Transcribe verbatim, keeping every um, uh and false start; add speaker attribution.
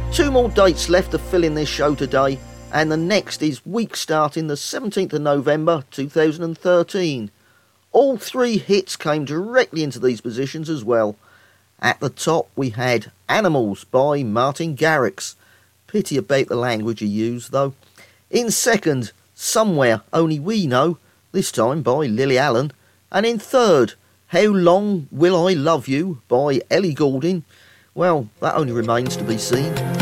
Speaker 1: Two more dates left to fill in this show today, and the next is week starting the seventeenth of November two thousand thirteen. All three hits came directly into these positions as well. At the top we had Animals by Martin Garrix. Pity about the language he used though. In second, Somewhere Only We Know, this time by Lily Allen. And in third, How Long Will I Love You by Ellie Goulding. Well, that only remains to be seen.